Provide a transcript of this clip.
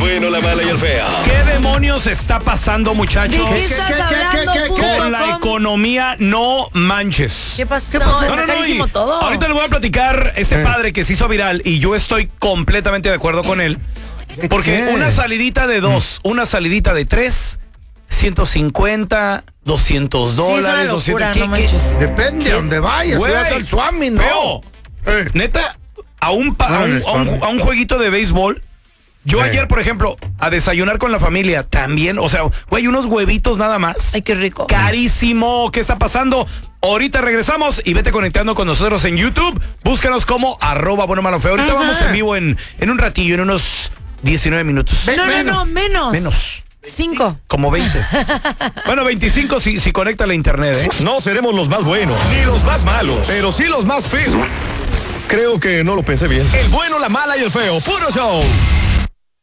bueno, la mala y el feo. ¿Qué demonios está pasando, muchachos? ¿De qué estás hablando, Con la economía, no manches. ¿Qué pasó? No, Está carísimo todo. Ahorita le voy a platicar padre que se hizo viral y yo estoy completamente de acuerdo con él. Porque una salidita de 2, una salidita de 3, 150, $200, Sí, es una locura, no manches. Depende de dónde vayas. Güey, Si vas al Swami, ¿no? Feo. Neta, a un jueguito de béisbol. Yo ayer, por ejemplo, a desayunar con la familia también, o sea, güey, unos huevitos nada más. Ay, qué rico. Carísimo, ¿qué está pasando? Ahorita regresamos y vete conectando con nosotros en YouTube. Búscanos como @bueno malo feo. Ahorita vamos en vivo en un ratillo, en unos 19 minutos. No, menos. Menos. 5. Como 20. Bueno, 25 si conecta la internet, ¿eh? No seremos los más buenos, ni los más malos, pero sí los más feos. Creo que no lo pensé bien. El bueno, la mala y el feo. Puro show.